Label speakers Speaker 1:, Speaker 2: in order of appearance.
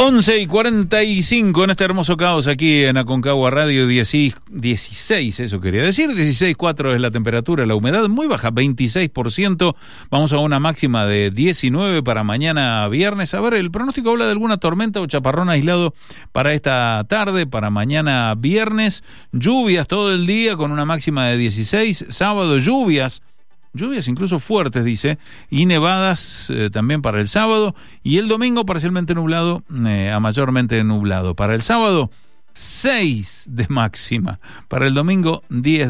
Speaker 1: 11:45 en este hermoso caos aquí en Aconcagua Radio. 16, eso quería decir. 16,4 es la temperatura, la humedad muy baja, 26%. Vamos a una máxima de 19 para mañana viernes. A ver, el pronóstico habla de alguna tormenta o chaparrón aislado para esta tarde, para mañana viernes. Lluvias todo el día con una máxima de 16. Sábado lluvias incluso fuertes, dice, y nevadas también para el sábado, y el domingo parcialmente nublado a mayormente nublado. Para el sábado, 6 de máxima. Para el domingo, 10